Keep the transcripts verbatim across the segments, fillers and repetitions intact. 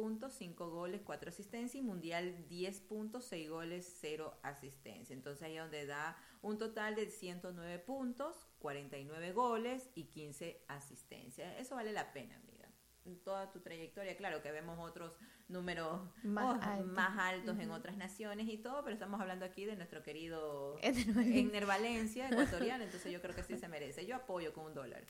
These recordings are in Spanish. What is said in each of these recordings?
puntos, cinco goles, cuatro asistencias, y Mundial diez puntos, seis goles, cero asistencia. Entonces ahí es donde da un total de ciento nueve puntos, cuarenta y nueve goles y quince asistencias. Eso vale la pena, amiga. En toda tu trayectoria, claro que vemos otros números más, oh, alto. más altos uh-huh. en otras naciones y todo, pero estamos hablando aquí de nuestro querido Egner Valencia, ecuatoriano, entonces yo creo que sí se merece. Yo apoyo con un dólar.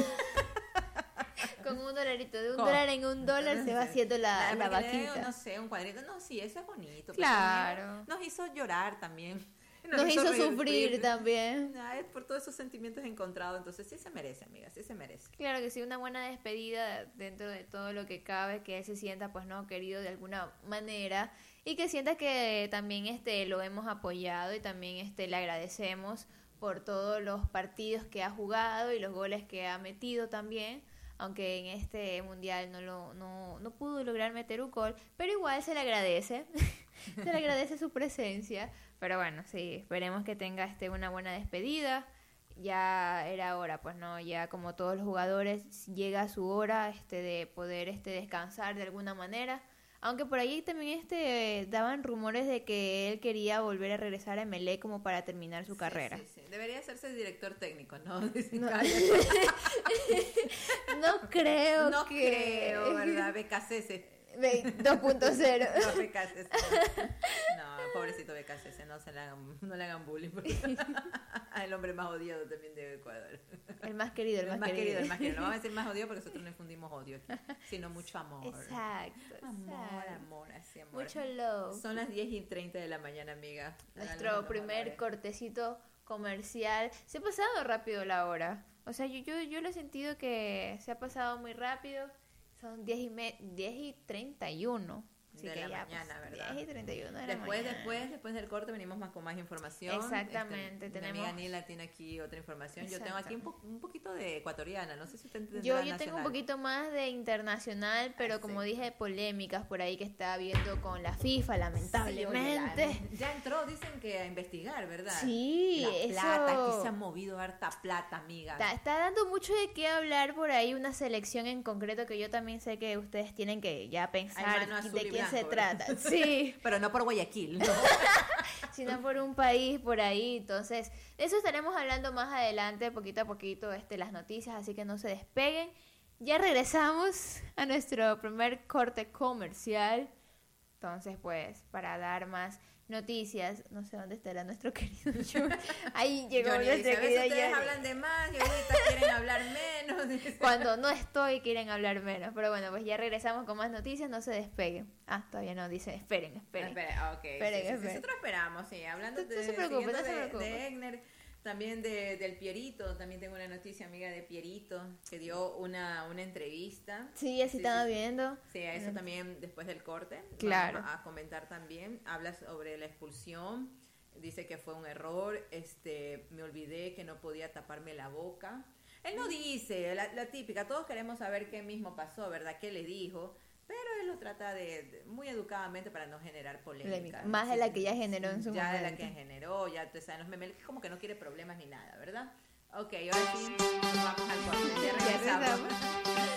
Con un dolarito, de un ¿Cómo? dólar en un dólar se va haciendo la, la, la vaquita. No sé, un cuadrito, no, sí, eso es bonito. Claro. Nos hizo llorar también. Nos, Nos hizo, hizo sufrir también. Ay, por todos esos sentimientos encontrados. Entonces sí se merece, amiga, sí se merece. Claro que sí, una buena despedida dentro de todo lo que cabe, que él se sienta pues no querido de alguna manera y que sienta que también este lo hemos apoyado y también este le agradecemos por todos los partidos que ha jugado y los goles que ha metido también, aunque en este mundial no lo no, no pudo lograr meter un gol, pero igual se le agradece. Se le agradece su presencia, pero bueno, sí, esperemos que tenga este una buena despedida. Ya era hora, pues no, ya como todos los jugadores llega su hora este de poder este descansar de alguna manera. Aunque por ahí también este daban rumores de que él quería volver a regresar a Emelec como para terminar su sí, sí, sí. Debería hacerse director técnico, ¿no? No, no creo no que... creo, ¿verdad? B K C C. dos punto cero. No, B K C C. No, pobrecito B K C C, no se le hagan, no le hagan bullying. El hombre más odiado también de Ecuador. El más querido, el, el más, más querido. querido. El más querido. No vamos a decir más odiado porque nosotros no infundimos odio aquí, sino mucho amor. Exacto. Amor, exacto. amor, así amor. Mucho love. Son las diez y treinta de la mañana, amiga. Nuestro primer cortecito comercial. Se ha pasado rápido la hora. O sea, yo, yo, yo lo he sentido que se ha pasado muy rápido. Son diez y, me, diez y treinta y uno. Así de que la ya, mañana, pues, ¿verdad? diez y treinta y uno de después, la mañana. Después, después del corte venimos más con más información. Exactamente. Este, tenemos... Mi amiga Nila tiene aquí otra información. Yo tengo aquí un, po- un poquito de ecuatoriana. No sé si usted tendrá Yo, yo nacional. tengo un poquito más de internacional, pero ah, como sí. dije, polémicas por ahí que está viendo con la FIFA, lamentablemente. Sí, oye, ya entró, dicen que a investigar, ¿verdad? Sí, la eso... plata, que se ha movido harta plata, amiga. Está, está dando mucho de qué hablar por ahí, una selección en concreto que yo también sé que ustedes tienen que ya pensar de quién blanco, se ¿verdad? trata. Sí. Pero no por Guayaquil, ¿no? Sino por un país por ahí. Entonces, de eso estaremos hablando más adelante, poquito a poquito, este, las noticias, así que no se despeguen. Ya regresamos a nuestro primer corte comercial. Entonces, pues, para dar más noticias, no sé dónde estará nuestro querido Johnny. Ahí llegó Johnny nuestra dice, querida ustedes Johnny. hablan de más y ahorita quieren hablar menos. Cuando no estoy quieren hablar menos. Pero bueno, pues ya regresamos con más noticias, no se despeguen. Ah, todavía no, dice, esperen, esperen. Espera, ok. Esperen, sí, sí, esperen. Nosotros esperamos, sí. Hablando No, de, no se preocupe, no se de, preocupe. de Egner, también de, del Pierito, también tengo una noticia, amiga, de Pierito, que dio una, una entrevista. Sí, así sí, estaba sí, viendo. Sí, a eso también después del corte. Claro. Vamos a comentar también. Habla sobre la expulsión. Dice que fue un error. Este, me olvidé que no podía taparme la boca. Él no dice, la, la típica, todos queremos saber qué mismo pasó, ¿verdad? ¿Qué le dijo? Pero él lo trata de, de muy educadamente para no generar polémica. Más de la que ya generó en su ya momento. Ya de la que generó, ya te saben los memes, como que no quiere problemas ni nada, ¿verdad? Ok, ahora sí, nos vamos al corte. Ya regresamos.